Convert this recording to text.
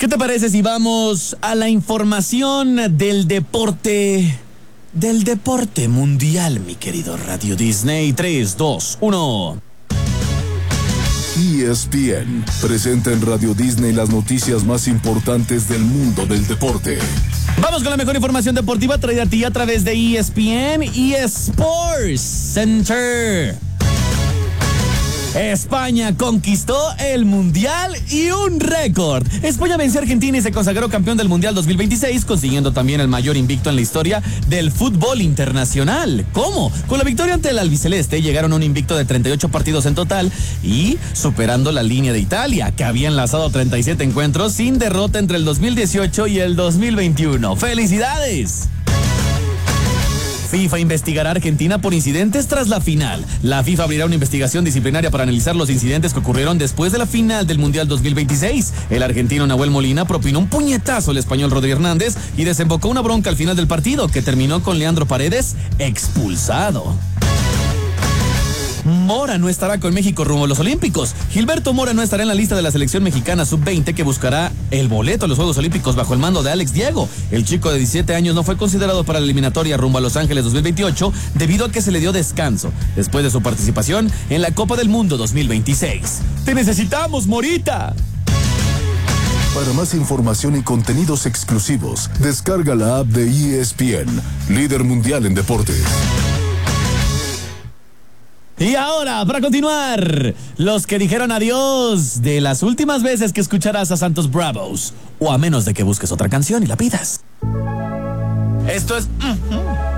¿Qué te parece si vamos a la información del deporte mundial, mi querido Radio Disney? 3, 2, 1. ESPN presenta en Radio Disney las noticias más importantes del mundo del deporte. Vamos con la mejor información deportiva traída a ti a través de ESPN eSports Center. España conquistó el Mundial y un récord. España venció a Argentina y se consagró campeón del Mundial 2026, consiguiendo también el mayor invicto en la historia del fútbol internacional. ¿Cómo? Con la victoria ante el albiceleste llegaron a un invicto de 38 partidos en total y superando la línea de Italia, que había enlazado 37 encuentros sin derrota entre el 2018 y el 2021. ¡Felicidades! FIFA investigará a Argentina por incidentes tras la final. La FIFA abrirá una investigación disciplinaria para analizar los incidentes que ocurrieron después de la final del Mundial 2026. El argentino Nahuel Molina propinó un puñetazo al español Rodri Hernández y desembocó una bronca al final del partido que terminó con Leandro Paredes expulsado. Mora no estará con México rumbo a los Olímpicos. Gilberto Mora no estará en la lista de la selección mexicana sub-20 que buscará el boleto a los Juegos Olímpicos bajo el mando de Alex Diego. El chico de 17 años no fue considerado para la eliminatoria rumbo a Los Ángeles 2028 debido a que se le dio descanso después de su participación en la Copa del Mundo 2026. ¡Te necesitamos, Morita! Para más información y contenidos exclusivos, descarga la app de ESPN, líder mundial en deportes. Y ahora, para continuar, los que dijeron adiós de las últimas veces que escucharás a Santos Bravos, o a menos de que busques otra canción y la pidas. Esto es...